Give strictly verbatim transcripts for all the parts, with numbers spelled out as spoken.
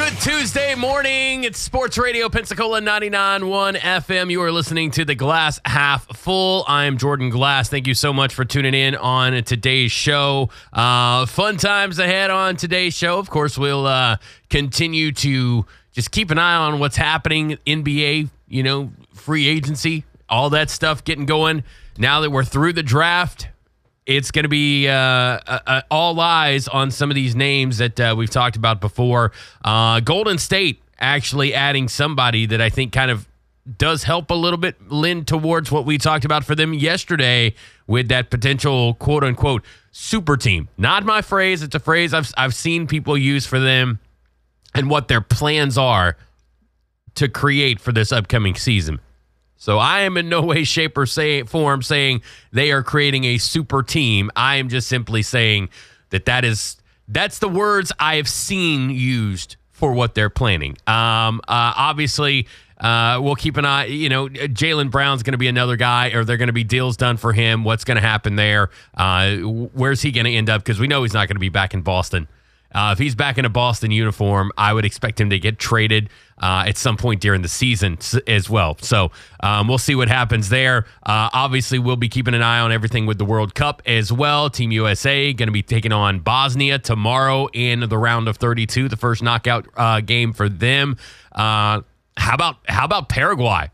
Good Tuesday morning. It's Sports Radio Pensacola ninety-nine point one F M. You are listening to the Glass Half Full. I am Jordan Glass. Thank you so much for tuning in on today's show. Uh, fun times ahead on today's show. Of course, we'll uh, continue to just keep an eye on what's happening. N B A, you know, free agency, all that stuff getting going. Now that we're through the draft, it's going to be uh, uh, uh, all eyes on some of these names that uh, we've talked about before. Uh, Golden State actually adding somebody that I think kind of does help a little bit lend towards what we talked about for them yesterday with that potential quote-unquote super team. Not my phrase. It's a phrase I've, I've seen people use for them and what their plans are to create for this upcoming season. So I am in no way, shape, or say, form saying they are creating a super team. I am just simply saying that that is that's the words I have seen used for what they're planning. Um, uh, obviously, uh, we'll keep an eye. You know, Jaylen Brown's going to be another guy, or they're going to be deals done for him. What's going to happen there? Uh, where's he going to end up? Because we know he's not going to be back in Boston. Uh, if he's back in a Boston uniform, I would expect him to get traded uh, at some point during the season as well. So um, we'll see what happens there. Uh, obviously, we'll be keeping an eye on everything with the World Cup as well. Team U S A going to be taking on Bosnia tomorrow in the round of thirty-two, the first knockout uh, game for them. Uh, how about how about Paraguay?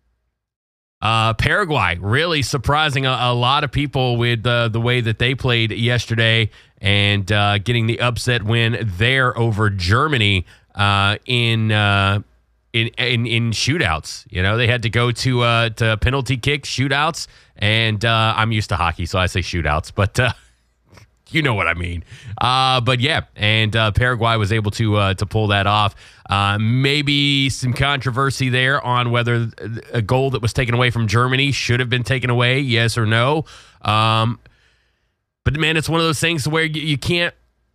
Uh, Paraguay really surprising a, a lot of people with uh, the way that they played yesterday and uh, getting the upset win there over Germany uh, in, uh, in in in shootouts. You know, they had to go to uh, to penalty kick shootouts, and uh, I'm used to hockey, so I say shootouts, but uh, you know what I mean. Uh, but yeah, and uh, Paraguay was able to uh, to pull that off. Uh, maybe some controversy there on whether a goal that was taken away from Germany should have been taken away, yes or no. Um, but man, it's one of those things where you, you can't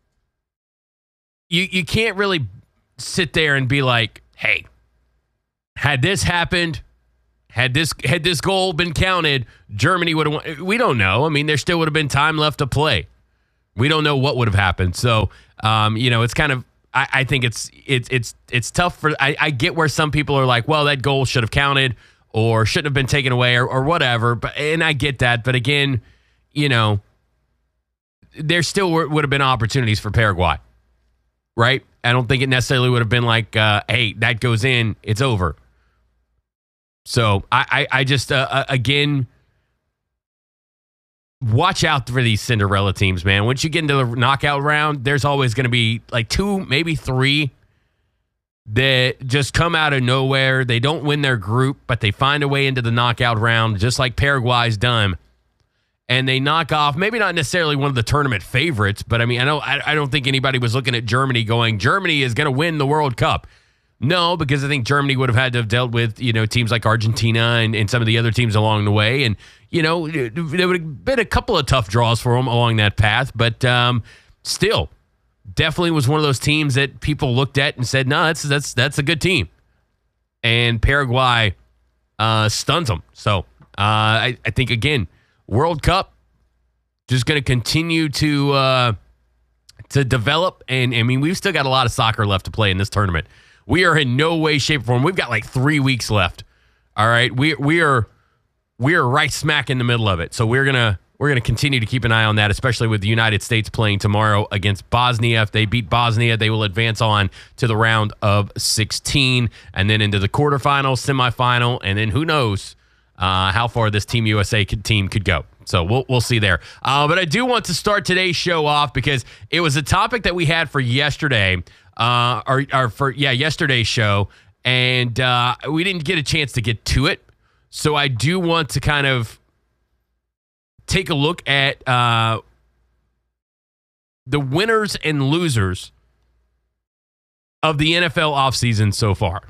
you you can't really sit there and be like, hey, had this happened, had this had this goal been counted, Germany would have won. We don't know. I mean, there still would have been time left to play. We don't know what would have happened. So, um, you know, it's kind of, I, I think it's it's it's it's tough for, I, I get where some people are like, well, that goal should have counted or shouldn't have been taken away or, or whatever. But and I get that. But again, you know, there still were, would have been opportunities for Paraguay, right? I don't think it necessarily would have been like, uh, hey, that goes in, it's over. So I, I, I just, uh, again, watch out for these Cinderella teams, man. Once you get into the knockout round, there's always going to be like two, maybe three that just come out of nowhere. They don't win their group, but they find a way into the knockout round, just like Paraguay's done. And they knock off, maybe not necessarily one of the tournament favorites, but I mean, I know I, I don't think anybody was looking at Germany going, Germany is going to win the World Cup. No, because I think Germany would have had to have dealt with, you know, teams like Argentina and, and some of the other teams along the way. And, you know, there would have been a couple of tough draws for them along that path. But um, still, definitely was one of those teams that people looked at and said, no, that's that's that's a good team. And Paraguay uh, stuns them. So uh, I, I think, again, World Cup just going to continue to uh, to develop. And, I mean, we've still got a lot of soccer left to play in this tournament. We are in no way, shape, or form. We've got like three weeks left. All right, we we are we are right smack in the middle of it. So we're gonna we're gonna continue to keep an eye on that, especially with the United States playing tomorrow against Bosnia. If they beat Bosnia, they will advance on to the round of sixteen, and then into the quarterfinal, semifinal, and then who knows uh, how far this Team U S A could, team could go. So we'll we'll see there. Uh, but I do want to start today's show off because it was a topic that we had for yesterday. Uh, or, or for, yeah, yesterday's show, and uh, we didn't get a chance to get to it. So I do want to kind of take a look at uh, the winners and losers of the N F L offseason so far.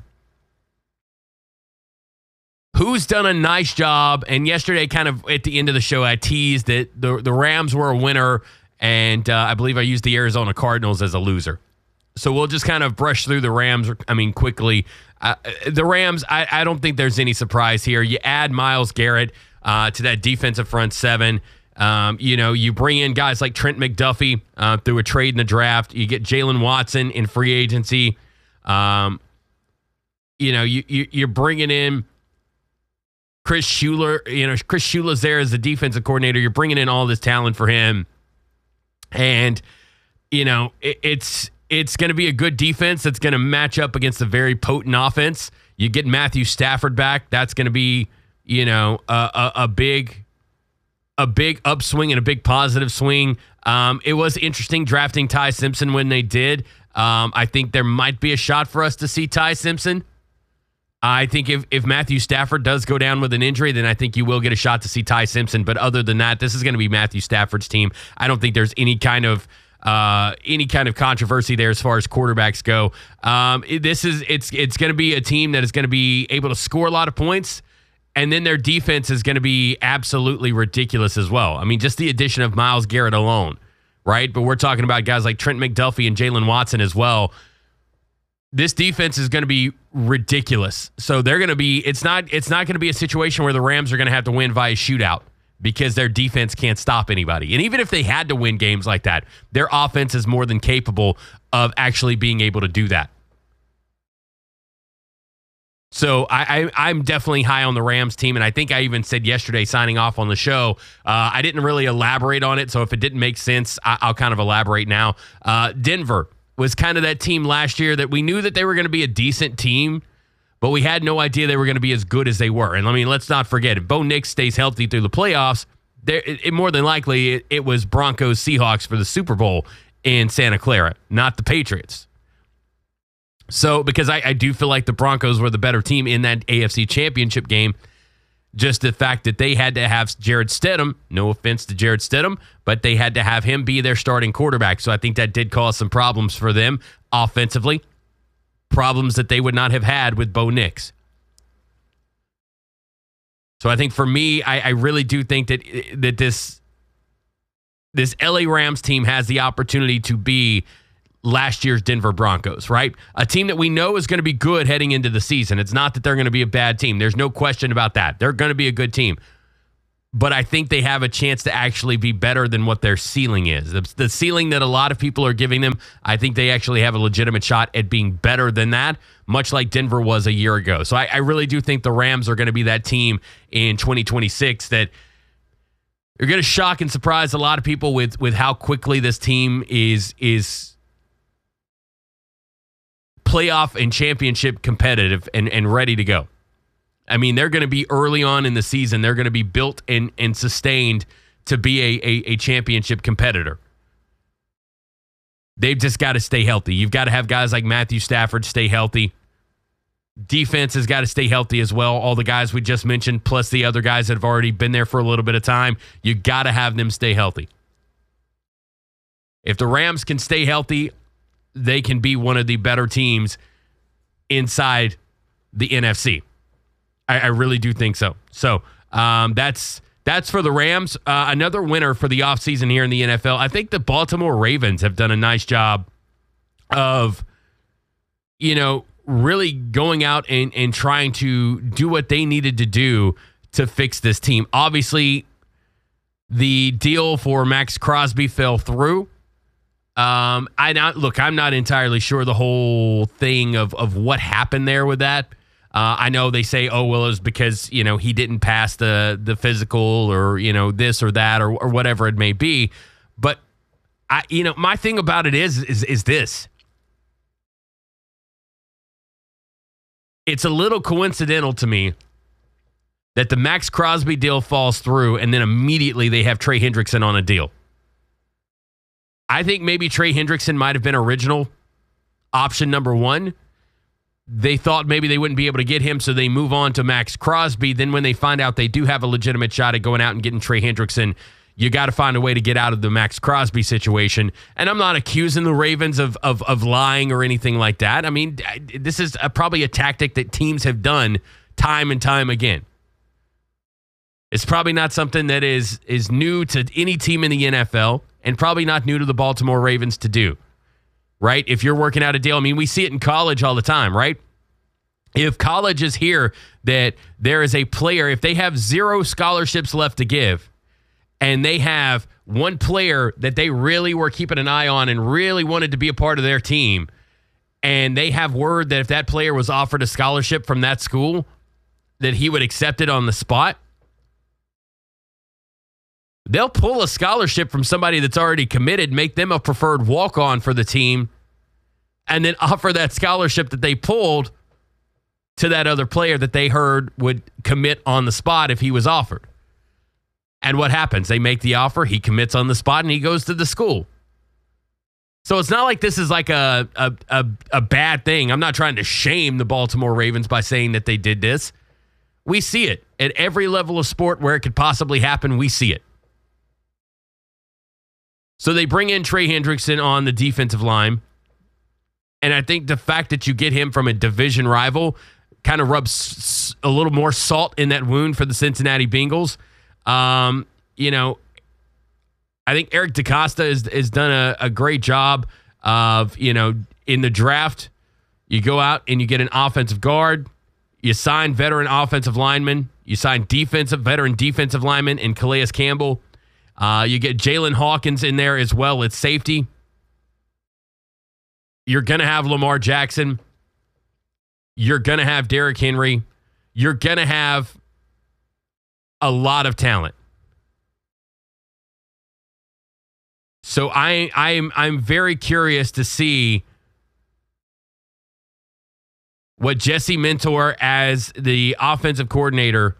Who's done a nice job? And yesterday, kind of at the end of the show, I teased that the, the Rams were a winner, and uh, I believe I used the Arizona Cardinals as a loser. So we'll just kind of brush through the Rams, I mean, quickly. Uh, the Rams, I, I don't think there's any surprise here. You add Myles Garrett uh, to that defensive front seven. Um, you know, you bring in guys like Trent McDuffie uh, through a trade in the draft. You get Jalen Watson in free agency. Um, you know, you, you you're bringing in Chris Shula. You know, Chris Shula's there as the defensive coordinator. You're bringing in all this talent for him, and you know it, it's it's going to be a good defense that's going to match up against a very potent offense. You get Matthew Stafford back. That's going to be you know a, a, a big a big upswing and a big positive swing. Um, it was interesting drafting Ty Simpson when they did. Um, I think there might be a shot for us to see Ty Simpson. I think if, if Matthew Stafford does go down with an injury, then I think you will get a shot to see Ty Simpson. But other than that, this is going to be Matthew Stafford's team. I don't think there's any kind of uh, any kind of controversy there as far as quarterbacks go. Um, it- this is it's it's going to be a team that is going to be able to score a lot of points, and then their defense is going to be absolutely ridiculous as well. I mean, just the addition of Myles Garrett alone, right? But we're talking about guys like Trent McDuffie and Jalen Watson as well. This defense is going to be ridiculous. So they're going to be, it's not, it's not going to be a situation where the Rams are going to have to win via shootout because their defense can't stop anybody. And even if they had to win games like that, their offense is more than capable of actually being able to do that. So I, I, I'm definitely high on the Rams team, and I think I even said yesterday signing off on the show, uh, I didn't really elaborate on it, so if it didn't make sense, I, I'll kind of elaborate now. Uh, Denver was kind of that team last year that we knew that they were going to be a decent team, but we had no idea they were going to be as good as they were. And I mean, let's not forget, if Bo Nix stays healthy through the playoffs, there, it, it more than likely it, it was Broncos Seahawks for the Super Bowl in Santa Clara, not the Patriots. So, because I, I do feel like the Broncos were the better team in that A F C Championship game, just the fact that they had to have Jared Stidham, no offense to Jared Stidham, but they had to have him be their starting quarterback. So I think that did cause some problems for them offensively, problems that they would not have had with Bo Nix. So I think for me, I, I really do think that that this, this L A Rams team has the opportunity to be last year's Denver Broncos, right? A team that we know is going to be good heading into the season. It's not that they're going to be a bad team. There's no question about that. They're going to be a good team. But I think they have a chance to actually be better than what their ceiling is. The, the ceiling that a lot of people are giving them, I think they actually have a legitimate shot at being better than that, much like Denver was a year ago. So I, I really do think the Rams are going to be that team in twenty twenty-six that you're going to shock and surprise a lot of people with, with how quickly this team is is playoff and championship competitive and, and ready to go. I mean, they're going to be early on in the season. They're going to be built and, and sustained to be a, a, a championship competitor. They've just got to stay healthy. You've got to have guys like Matthew Stafford stay healthy. Defense has got to stay healthy as well. All the guys we just mentioned, plus the other guys that have already been there for a little bit of time, you got to have them stay healthy. If the Rams can stay healthy, they can be one of the better teams inside the N F C. I, I really do think so. So um, that's that's for the Rams. Uh, another winner for the offseason here in the N F L. I think the Baltimore Ravens have done a nice job of, you know, really going out and, and trying to do what they needed to do to fix this team. Obviously, the deal for Max Crosby fell through. Um, I not look. I'm not entirely sure the whole thing of of what happened there with that. Uh, I know they say, oh well, it was because you know he didn't pass the the physical or you know this or that or or whatever it may be. But I, you know, my thing about it is is is this. It's a little coincidental to me that the Max Crosby deal falls through and then immediately they have Trey Hendrickson on a deal. I think maybe Trey Hendrickson might have been original option number one. They thought maybe they wouldn't be able to get him, so they move on to Max Crosby. Then when they find out they do have a legitimate shot at going out and getting Trey Hendrickson, you got to find a way to get out of the Max Crosby situation. And I'm not accusing the Ravens of of, of lying or anything like that. I mean, this is a, probably a tactic that teams have done time and time again. It's probably not something that is is new to any team in the N F L. And probably not new to the Baltimore Ravens to do, right? If you're working out a deal, I mean, we see it in college all the time, right? If college is here that there is a player, if they have zero scholarships left to give, and they have one player that they really were keeping an eye on and really wanted to be a part of their team, and they have word that if that player was offered a scholarship from that school, that he would accept it on the spot, they'll pull a scholarship from somebody that's already committed, make them a preferred walk-on for the team, and then offer that scholarship that they pulled to that other player that they heard would commit on the spot if he was offered. And what happens? They make the offer, he commits on the spot, and he goes to the school. So it's not like this is like a, a, a, a bad thing. I'm not trying to shame the Baltimore Ravens by saying that they did this. We see it at every level of sport where it could possibly happen. We see it. So they bring in Trey Hendrickson on the defensive line. And I think the fact that you get him from a division rival kind of rubs a little more salt in that wound for the Cincinnati Bengals. Um, you know, I think Eric DeCosta has, has done a, a great job of, you know, in the draft, you go out and you get an offensive guard, you sign veteran offensive linemen, you sign defensive, veteran defensive linemen in Calais Campbell. Uh, you get Jalen Hawkins in there as well at safety. You're going to have Lamar Jackson. You're going to have Derrick Henry. You're going to have a lot of talent. So I, I'm, I'm very curious to see what Jesse Minter as the offensive coordinator,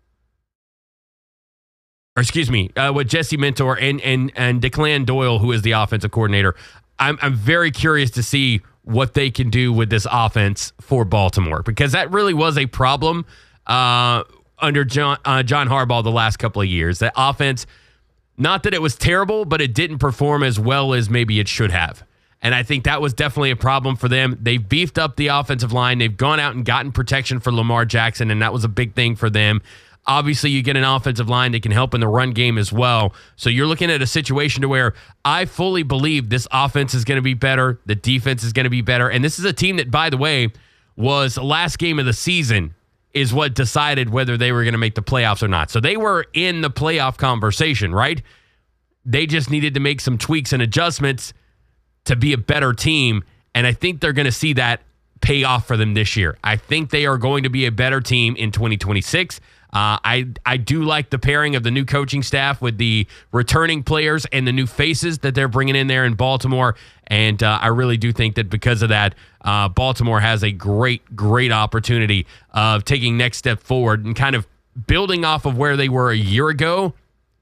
or excuse me, uh, what Jesse Minter and and and Declan Doyle, who is the offensive coordinator, I'm I'm very curious to see what they can do with this offense for Baltimore, because that really was a problem uh, under John uh, John Harbaugh the last couple of years. That offense, not that it was terrible, but it didn't perform as well as maybe it should have. And I think that was definitely a problem for them. They've beefed up the offensive line. They've gone out and gotten protection for Lamar Jackson, and that was a big thing for them. Obviously, you get an offensive line that can help in the run game as well. So you're looking at a situation to where I fully believe this offense is going to be better. The defense is going to be better. And this is a team that, by the way, was last game of the season is what decided whether they were going to make the playoffs or not. So they were in the playoff conversation, right? They just needed to make some tweaks and adjustments to be a better team. And I think they're going to see that pay off for them this year. I think they are going to be a better team in twenty twenty-six. Uh, I I do like the pairing of the new coaching staff with the returning players and the new faces that they're bringing in there in Baltimore. And uh, I really do think that because of that, uh, Baltimore has a great, great opportunity of taking next step forward and kind of building off of where they were a year ago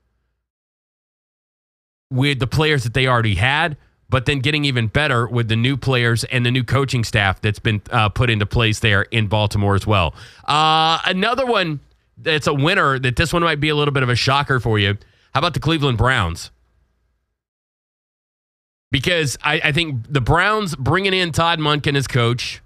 with the players that they already had, but then getting even better with the new players and the new coaching staff that's been uh, put into place there in Baltimore as well. Uh, another one that's a winner, that this one might be a little bit of a shocker for you. How about the Cleveland Browns? Because I, I think the Browns bringing in Todd Monken as coach,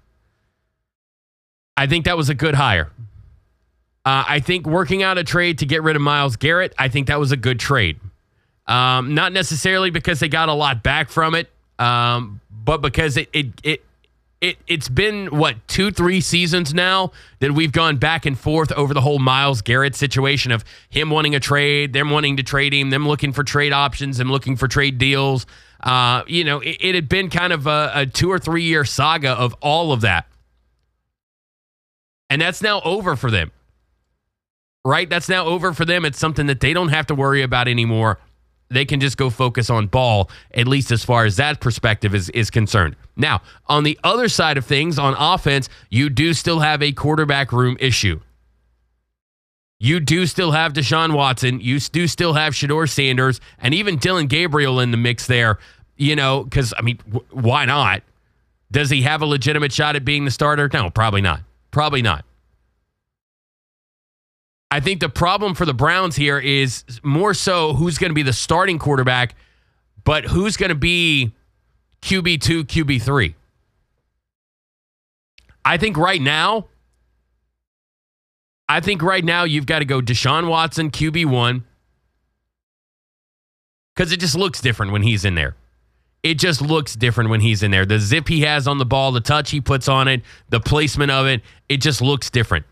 I think that was a good hire. Uh, I think working out a trade to get rid of Myles Garrett, I think that was a good trade. Um, not necessarily because they got a lot back from it, um, but because it it it it it's been what two three seasons now that we've gone back and forth over the whole Myles Garrett situation of him wanting a trade, them wanting to trade him, them looking for trade options, them looking for trade deals. Uh, you know, it, it had been kind of a, a two or three year saga of all of that, and that's now over for them. Right? That's now over for them. It's something that they don't have to worry about anymore. They can just go focus on ball, at least as far as that perspective is, is concerned. Now, on the other side of things, on offense, you do still have a quarterback room issue. You do still have Deshaun Watson. You do still have Shedeur Sanders and even Dylan Gabriel in the mix there, you know, because, I mean, w- why not? Does he have a legitimate shot at being the starter? No, probably not. Probably not. I think the problem for the Browns here is more so who's going to be the starting quarterback, but who's going to be Q B two, Q B three. I think right now, I think right now you've got to go Deshaun Watson, Q B one, because it just looks different when he's in there. It just looks different when he's in there. The zip he has on the ball, the touch he puts on it, the placement of it, it just looks different.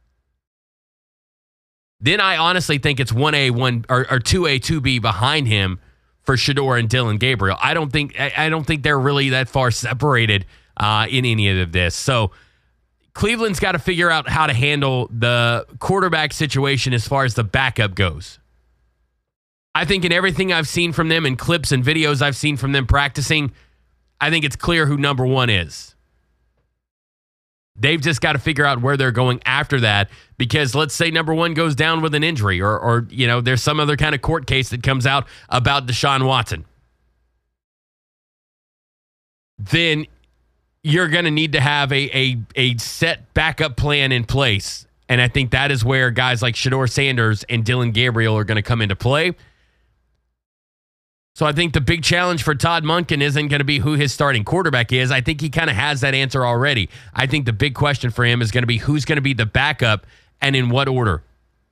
Then I honestly think it's one A, one or, or two A, two B behind him for Shedeur and Dylan Gabriel. I don't think I, I don't think they're really that far separated uh, in any of this. So Cleveland's got to figure out how to handle the quarterback situation as far as the backup goes. I think in everything I've seen from them, in clips and videos I've seen from them practicing, I think it's clear who number one is. They've just got to figure out where they're going after that, because let's say number one goes down with an injury, or, or you know, there's some other kind of court case that comes out about Deshaun Watson. Then you're going to need to have a, a, a set backup plan in place. And I think that is where guys like Shedeur Sanders and Dillon Gabriel are going to come into play. So I think the big challenge for Todd Monken isn't going to be who his starting quarterback is. I think he kind of has that answer already. I think the big question for him is going to be who's going to be the backup and in what order.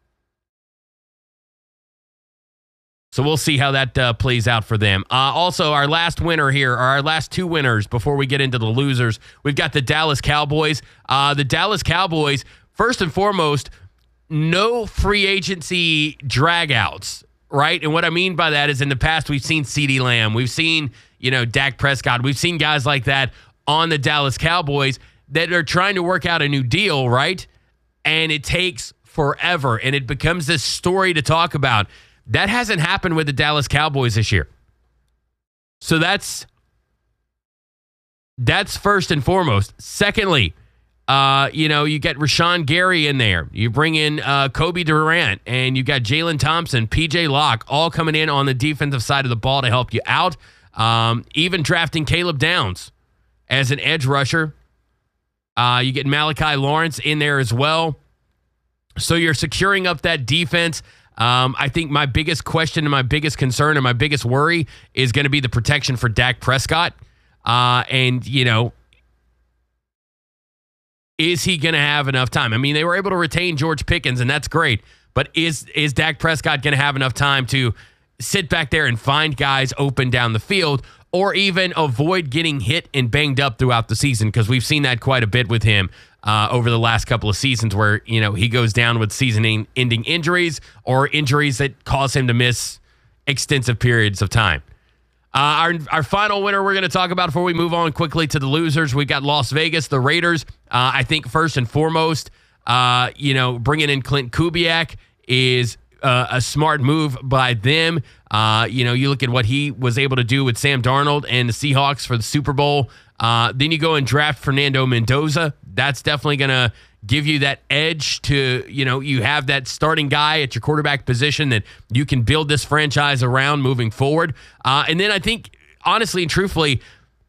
So we'll see how that uh, plays out for them. Uh, also, our last winner here, or our last two winners before we get into the losers, we've got the Dallas Cowboys. Uh, the Dallas Cowboys, first and foremost, no free agency dragouts. Right? And what I mean by that is in the past, we've seen CeeDee Lamb. We've seen, you know, Dak Prescott. We've seen guys like that on the Dallas Cowboys that are trying to work out a new deal, right? And it takes forever. And it becomes this story to talk about. That hasn't happened with the Dallas Cowboys this year. So that's, that's first and foremost. Secondly, Uh, you know, you get Rashawn Gary in there. You bring in uh, Kobe Durant, and you got Jalen Thompson, P J Locke, all coming in on the defensive side of the ball to help you out. Um, even drafting Caleb Downs as an edge rusher. Uh, you get Malachi Lawrence in there as well. So you're securing up that defense. Um, I think my biggest question and my biggest concern and my biggest worry is going to be the protection for Dak Prescott. Uh, and, you know, is he going to have enough time? I mean, they were able to retain George Pickens, and that's great. But is is Dak Prescott going to have enough time to sit back there and find guys open down the field, or even avoid getting hit and banged up throughout the season? Because we've seen that quite a bit with him uh, over the last couple of seasons, where, you know, he goes down with season-ending injuries or injuries that cause him to miss extensive periods of time. Uh, our, our final winner we're going to talk about before we move on quickly to the losers. We got Las Vegas, the Raiders. Uh, I think first and foremost, uh, you know, bringing in Clint Kubiak is uh, a smart move by them. Uh, you know, you look at what he was able to do with Sam Darnold and the Seahawks for the Super Bowl. Uh, then you go and draft Fernando Mendoza. That's definitely going to give you that edge to, you know, you have that starting guy at your quarterback position that you can build this franchise around moving forward. Uh, and then I think, honestly and truthfully,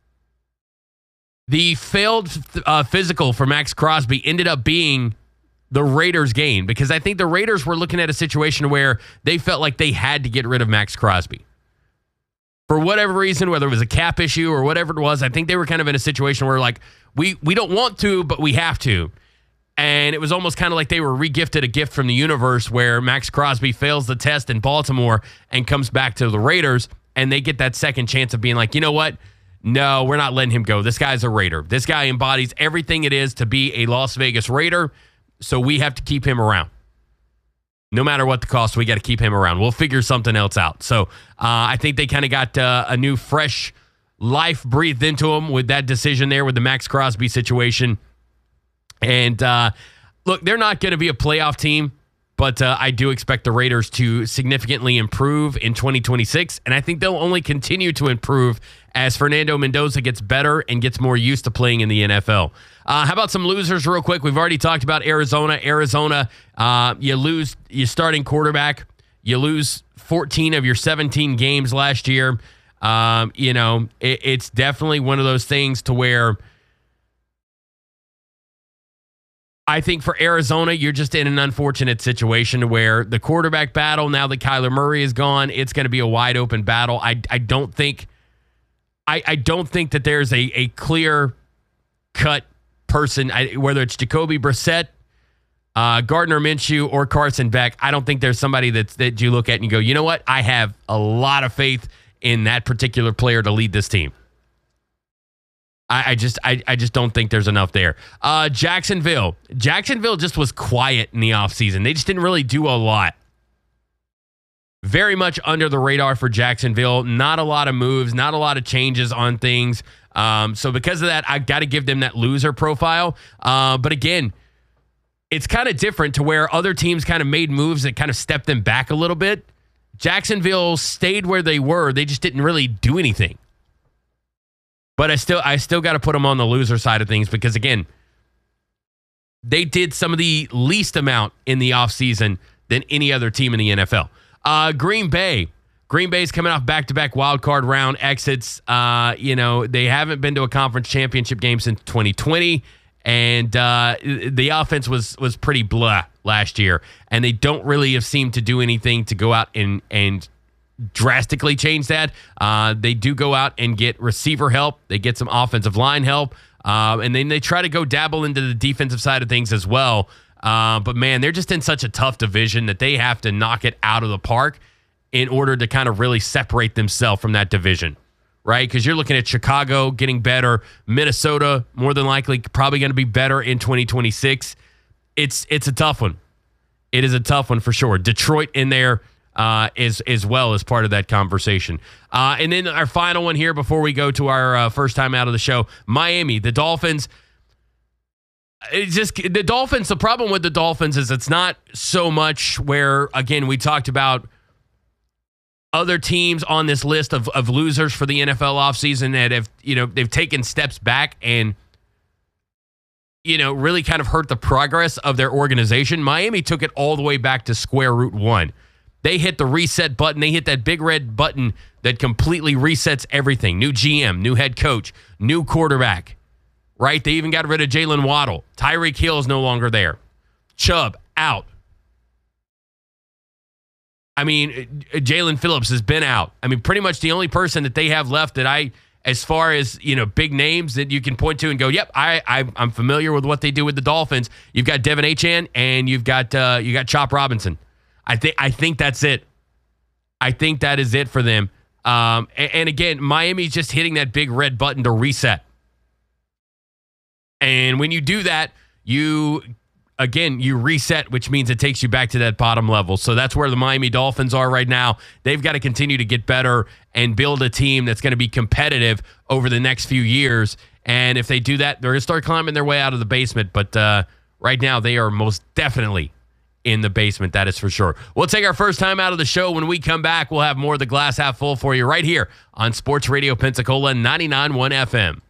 the failed uh, physical for Max Crosby ended up being the Raiders' gain, because I think the Raiders were looking at a situation where they felt like they had to get rid of Max Crosby. For whatever reason, whether it was a cap issue or whatever it was, I think they were kind of in a situation where, like, we, we don't want to, but we have to. And it was almost kind of like they were regifted a gift from the universe, where Max Crosby fails the test in Baltimore and comes back to the Raiders, and they get that second chance of being like, you know what? No, we're not letting him go. This guy's a Raider. This guy embodies everything it is to be a Las Vegas Raider, so we have to keep him around. No matter what the cost, we got to keep him around. We'll figure something else out. So uh, I think they kind of got uh, a new, fresh life breathed into him with that decision there with the Max Crosby situation. And uh, look, they're not going to be a playoff team, but uh, I do expect the Raiders to significantly improve in twenty twenty-six. And I think they'll only continue to improve as Fernando Mendoza gets better and gets more used to playing in the N F L. Uh, how about some losers real quick? We've already talked about Arizona. Arizona, uh, you lose your starting quarterback. You lose fourteen of your seventeen games last year. Um, you know, it, it's definitely one of those things to where I think for Arizona, you're just in an unfortunate situation where the quarterback battle, now that Kyler Murray is gone, it's going to be a wide open battle. I I don't think I, I don't think that there's a, a clear cut person, I, whether it's Jacoby Brissett, uh, Gardner Minshew, or Carson Beck. I don't think there's somebody that's, that you look at and you go, you know what? I have a lot of faith in that particular player to lead this team. I, I just I, I just don't think there's enough there. Uh, Jacksonville. Jacksonville just was quiet in the offseason. They just didn't really do a lot. Very much under the radar for Jacksonville. Not a lot of moves, not a lot of changes on things. Um, so because of that, I got to give them that loser profile. Uh, but again, it's kind of different to where other teams kind of made moves that kind of stepped them back a little bit. Jacksonville stayed where they were. They just didn't really do anything. But I still I still got to put them on the loser side of things because, again, they did some of the least amount in the offseason than any other team in the N F L. Uh, Green Bay. Green Bay's coming off back-to-back wild card round exits. Uh, you know, they haven't been to a conference championship game since twenty twenty, and uh, the offense was was pretty blah last year, and they don't really have seemed to do anything to go out and and drastically change that. Uh, they do go out and get receiver help. They get some offensive line help, uh, and then they try to go dabble into the defensive side of things as well. Uh, but, man, they're just in such a tough division that they have to knock it out of the park in order to kind of really separate themselves from that division, right? Because you're looking at Chicago getting better, Minnesota more than likely probably going to be better in twenty twenty-six. It's it's a tough one. It is a tough one for sure. Detroit in there uh, is as well as part of that conversation. Uh, and then our final one here before we go to our uh, first time out of the show, Miami, the Dolphins. It's just the Dolphins. The problem with the Dolphins is it's not so much where, again, we talked about other teams on this list of, of losers for the N F L offseason that have, you know, they've taken steps back and, you know, really kind of hurt the progress of their organization. Miami took it all the way back to square root one. They hit the reset button. They hit that big red button that completely resets everything. New G M, new head coach, new quarterback, right? They even got rid of Jalen Waddle. Tyreek Hill is no longer there. Chubb out. I mean, Jalen Phillips has been out. I mean, pretty much the only person that they have left that I, as far as, you know, big names that you can point to and go, yep, I, I I'm familiar with what they do with the Dolphins. You've got Devin Achane and you've got uh, you got Chop Robinson. I think I think that's it. I think that is it for them. Um, and, and again, Miami's just hitting that big red button to reset. And when you do that, you. Again, you reset, which means it takes you back to that bottom level. So that's where the Miami Dolphins are right now. They've got to continue to get better and build a team that's going to be competitive over the next few years. And if they do that, they're going to start climbing their way out of the basement. But uh, right now, they are most definitely in the basement. That is for sure. We'll take our first time out of the show. When we come back, we'll have more of the Glass Half Full for you right here on Sports Radio Pensacola ninety-nine point one F M.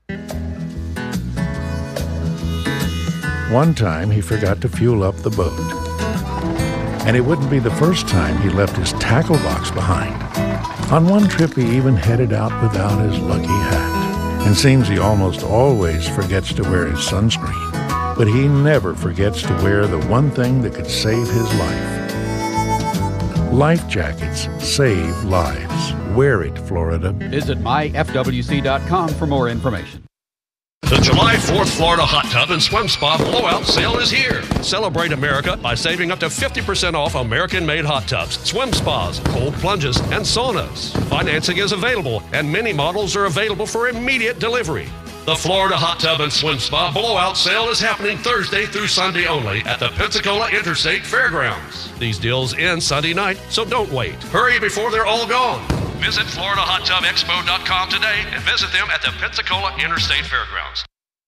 One time, he forgot to fuel up the boat. And it wouldn't be the first time he left his tackle box behind. On one trip, he even headed out without his lucky hat. And seems he almost always forgets to wear his sunscreen. But he never forgets to wear the one thing that could save his life. Life jackets save lives. Wear it, Florida. Visit my F W C dot com for more information. The July fourth Florida Hot Tub and Swim Spa Blowout Sale is here. Celebrate America by saving up to fifty percent off American-made hot tubs, swim spas, cold plunges, and saunas. Financing is available, and many models are available for immediate delivery. The Florida Hot Tub and Swim Spa Blowout Sale is happening Thursday through Sunday only at the Pensacola Interstate Fairgrounds. These deals end Sunday night, so don't wait. Hurry before they're all gone. Visit Florida Hot Tub Expo dot com today and visit them at the Pensacola Interstate Fairgrounds.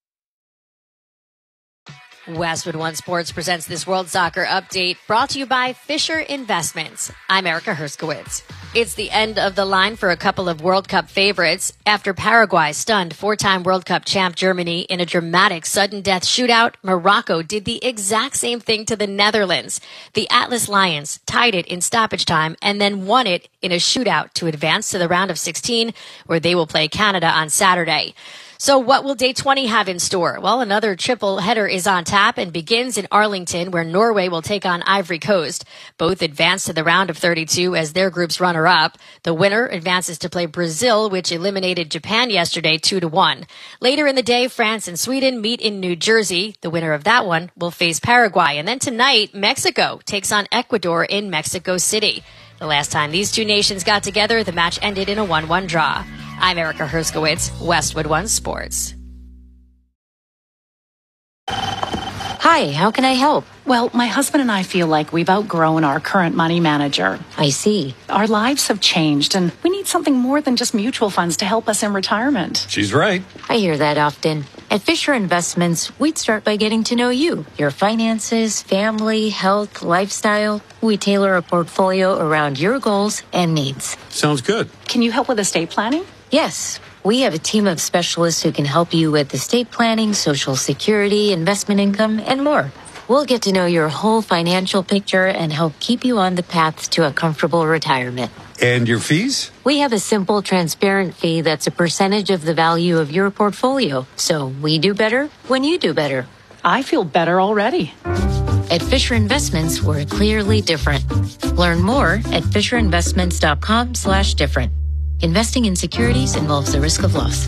Westwood One Sports presents this World Soccer Update brought to you by Fisher Investments. I'm Erica Herskowitz. It's the end of the line for a couple of World Cup favorites after Paraguay stunned four-time World Cup champ Germany in a dramatic sudden death shootout. Morocco did the exact same thing to the Netherlands. The Atlas Lions tied it in stoppage time and then won it in a shootout to advance to the round of sixteen, where they will play Canada on Saturday. So what will day twenty have in store? Well, another triple header is on tap and begins in Arlington, where Norway will take on Ivory Coast. Both advance to the round of thirty-two as their group's runner-up. The winner advances to play Brazil, which eliminated Japan yesterday two to one. Later in the day, France and Sweden meet in New Jersey. The winner of that one will face Paraguay. And then tonight, Mexico takes on Ecuador in Mexico City. The last time these two nations got together, the match ended in a one one draw. I'm Erica Herskowitz, Westwood One Sports. Hi, Hi, how can I help? Well, my husband and I feel like we've outgrown our current money manager. I see. Our lives have changed, and we need something more than just mutual funds to help us in retirement. She's right. I hear that often. At Fisher Investments, we'd start by getting to know you, your finances, family, health, lifestyle. We tailor a portfolio around your goals and needs. Sounds good. Can you help with estate planning? Yes. We have a team of specialists who can help you with estate planning, Social Security, investment income, and more. We'll get to know your whole financial picture and help keep you on the path to a comfortable retirement. And your fees? We have a simple, transparent fee that's a percentage of the value of your portfolio. So we do better when you do better. I feel better already. At Fisher Investments, we're clearly different. Learn more at FisherInvestments.com slash different. Investing in securities involves the risk of loss.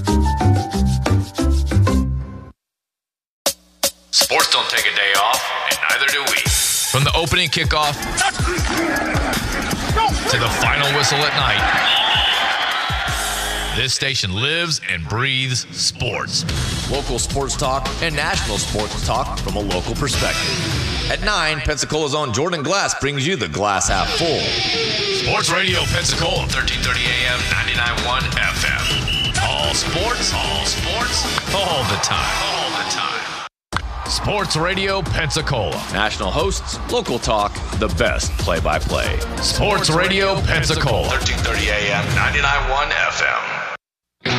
Sports don't take a day off, and neither do we. From the opening kickoff to the final whistle at night, this station lives and breathes sports. Local sports talk and national sports talk from a local perspective. At nine, Pensacola's own Jordan Glass brings you the Glass Half Full. Sports Radio Pensacola, thirteen thirty A M, ninety-nine point one F M. All sports, all sports, all the time. All the time. Sports Radio Pensacola. National hosts, local talk, the best play-by-play. Sports Radio Pensacola, thirteen thirty A M, ninety-nine point one F M.